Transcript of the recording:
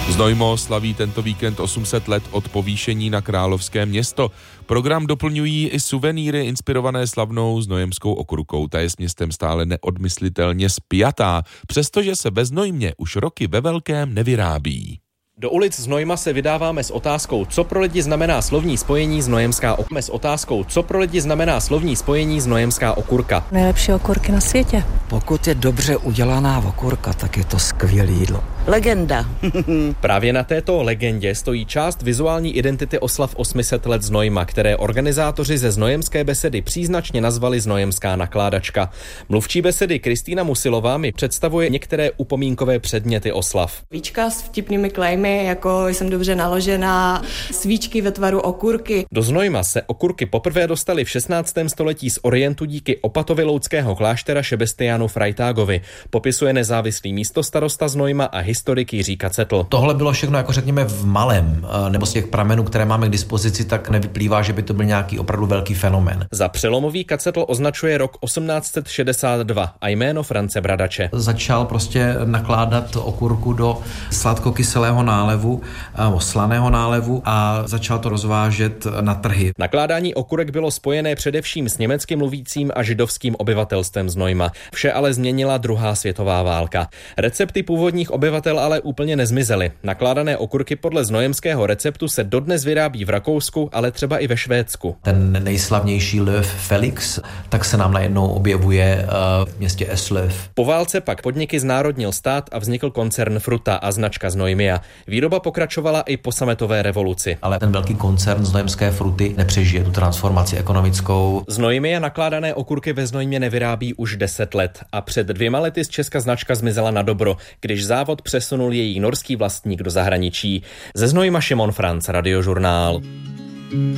Znojmo slaví tento víkend 800 let od povýšení na královské město. Program doplňují i suvenýry inspirované slavnou znojemskou okurkou. Ta je s městem stále neodmyslitelně spjatá, přestože se ve Znojmě už roky ve velkém nevyrábí. Do ulic Znojma se vydáváme s otázkou, co pro lidi znamená slovní spojení znojemská okurka. Nejlepší okurky na světě. Pokud je dobře udělaná okurka, tak je to skvělé jídlo. Legenda. Právě na této legendě stojí část vizuální identity oslav 800 let Znojma, které organizátoři ze Znojemské besedy příznačně nazvali Znojemská nakládačka. Mluvčí besedy Kristýna Musilová mi představuje některé upomínkové předměty oslav. Víčka s vtipnými klejmy, jako jsem dobře naložená, svíčky ve tvaru okurky. Do Znojma se okurky poprvé dostaly v 16. století z Orientu díky opatovi loudského kláštera Šebestiánu Frajtágovi, popisuje nezávislý místostarosta Znojma a historik Jiří Kacetl. Tohle bylo všechno, jako řekněme, v malém, nebo z těch pramenů, které máme k dispozici, tak nevyplývá, že by to byl nějaký opravdu velký fenomén. Za přelomový Kacetl označuje rok 1862 a jméno France Bradače. Začal prostě nakládat okurku do sladkokyselého nálevu, slaného nálevu a začal to rozvážet na trhy. Nakládání okurek bylo spojené především s německy mluvícím a židovským obyvatelstvem Znojma. Vše ale změnila druhá světová válka. Recepty původních obyvatel ale úplně nezmizely. Nakládané okurky podle znojemského receptu se dodnes vyrábí v Rakousku, ale třeba i ve Švédsku. Ten nejslavnější Löw Felix, tak se nám najednou objevuje v městě Eslöv. Po válce pak podniky znárodnil stát a vznikl koncern Fruta a značka Znojmia. Výroba pokračovala i po sametové revoluci. Ale ten velký koncern Znojemské Fruty nepřežije tu transformaci ekonomickou. Znojmia nakládané okurky ve Znojmě nevyrábí už 10 let a před 2 lety z Česka značka zmizela na dobro, když závod přesunul její norský vlastník do zahraničí. Ze Znojma Šimon Franc, Radiožurnál.